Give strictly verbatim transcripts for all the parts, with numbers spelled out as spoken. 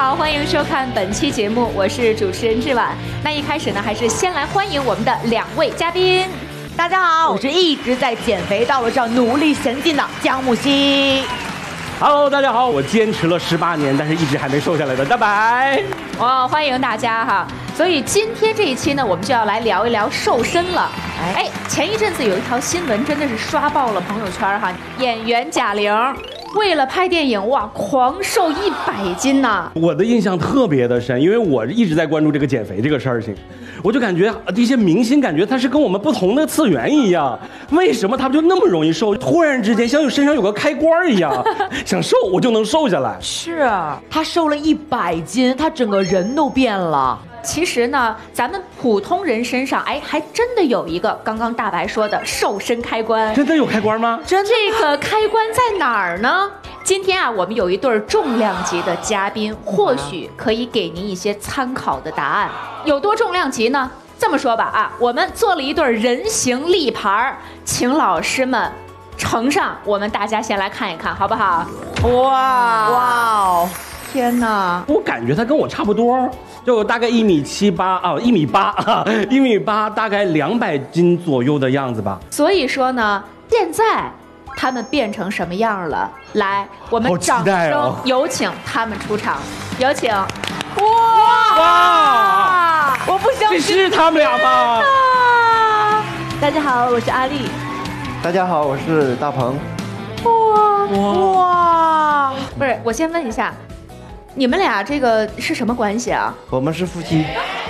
好，欢迎收看本期节目，我是主持人志婉。那一开始呢，还是先来欢迎我们的两位嘉宾。 大家好，我是一直在减肥道路上努力前进的姜木希。 Hello， 大家好，我坚持了十八年，但是一直还没瘦下来的大白。 哇、哦，欢迎大家哈！所以今天这一期呢，我们就要来聊一聊瘦身了。哎，前一阵子有一条新闻真的是刷爆了朋友圈哈，演员贾玲为了拍电影哇，狂瘦一百斤呐、啊！ 我的印象特别的深，因为我一直在关注这个减肥这个事情，我就感觉这些明星感觉他是跟我们不同的次元一样，为什么他们就那么容易瘦？突然之间像有身上有个开关一样，想瘦我就能瘦下来。 是，他瘦了一百斤，他整个人都变了。 其实呢，咱们普通人身上，哎，还真的有一个刚刚大白说的瘦身开关。 真的有开关吗？ 真这个开关在哪儿呢？今天啊，我们有一对重量级的嘉宾，或许可以给您一些参考的答案。有多重量级呢？这么说吧啊，我们做了一对人形立牌，请老师们呈上，我们大家先来看一看，好不好？哇哇！天哪， 我感觉他跟我差不多。就大概一米七八啊，一米八啊，一米八，大概两百斤左右的样子吧。 所以说呢，现在他们变成什么样了？来，我们掌声有请他们出场，有请。哇哇！我不相信， 这是他们俩吧？ 大家好，我是阿丽。 大家好，我是大鹏。 哇哇！ 不是，我先问一下。你们俩这个是什么关系啊？ 我们是夫妻。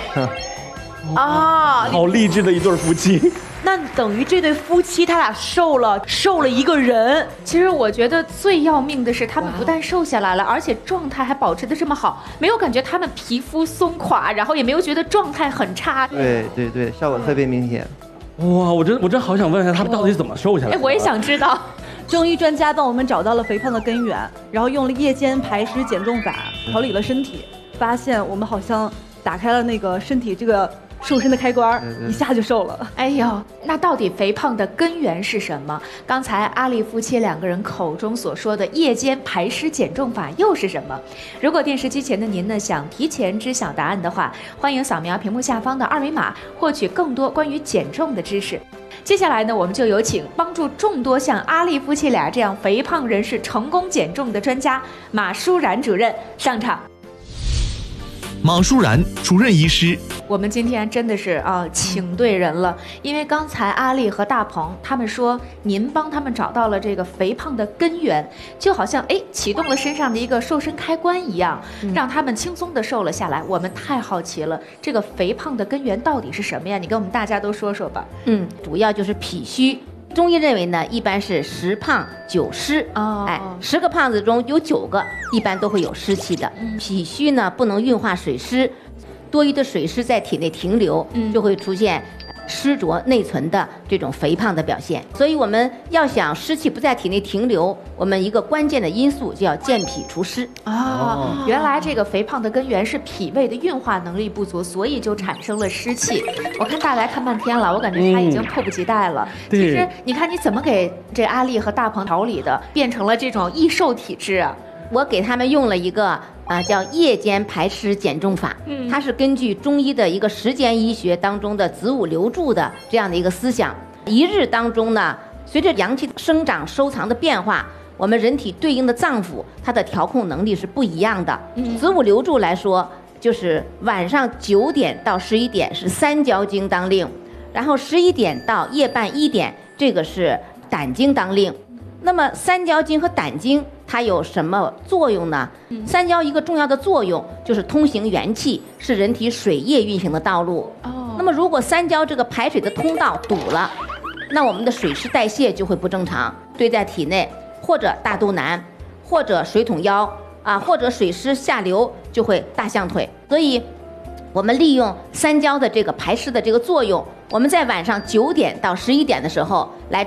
啊， 好励志的一对夫妻。 那等于这对夫妻他俩瘦了，瘦了一个人。 其实我觉得最要命的是，他们不但瘦下来了，而且状态还保持得这么好，没有感觉他们皮肤松垮，然后也没有觉得状态很差。 对对对，效果特别明显。 哇，我真我真好想问一下他们到底是怎么瘦下来的。 哎，我也想知道。 中医专家帮我们找到了肥胖的根源，然后用了夜间排湿减重法调理了身体，发现我们好像打开了那个身体这个瘦身的开关，一下就瘦了。 哎呦，那到底肥胖的根源是什么？刚才阿丽夫妻两个人口中所说的夜间排湿减重法又是什么？如果电视机前的您呢想提前知晓答案的话，欢迎扫描屏幕下方的二维码，获取更多关于减重的知识。接下来呢，我们就有请帮助众多像阿丽夫妻俩这样肥胖人士成功减重的专家马舒然主任上场。 马舒然主任医师， 我们今天真的是啊、呃，请对人了，因为刚才阿丽和大鹏他们说您帮他们找到了这个肥胖的根源，就好像哎启动了身上的一个瘦身开关一样，嗯、让他们轻松的瘦了下来。我们太好奇了，这个肥胖的根源到底是什么呀？你跟我们大家都说说吧。 嗯，主要就是脾虚。中医认为呢，一般是十胖九湿， 哦， 哎，十个胖子中有九个一般都会有湿气的。 嗯、 脾虚呢不能运化水湿，多余的水湿在体内停留，嗯、就会出现湿浊内存的这种肥胖的表现。所以我们要想湿气不在体内停留，我们一个关键的因素就要健脾除湿。 哦，原来这个肥胖的根源是脾胃的运化能力不足，所以就产生了湿气。我看大白看半天了，我感觉他已经迫不及待了。嗯、其实你看你怎么给这阿丽和大鹏调理的，变成了这种易瘦体质啊？ 我给他们用了一个啊、呃、叫夜间排湿减重法，嗯，它是根据中医的一个时间医学当中的子午流注的这样的一个思想。一日当中呢，随着阳气生长收藏的变化，我们人体对应的脏腑它的调控能力是不一样的。嗯，子午流注来说，就是晚上九点到十一点是三焦经当令，然后十一点到夜半一点这个是胆经当令。那么三焦经和胆经它有什么作用呢？嗯、三焦一个重要的作用就是通行元气，是人体水液运行的道路。哦，那么如果三焦这个排水的通道堵了，那我们的水湿代谢就会不正常，堆在体内，或者大肚腩，或者水桶腰啊，或者水湿下流就会大象腿。所以我们利用三焦的这个排湿的这个作用，我们在晚上九点到十一点的时候来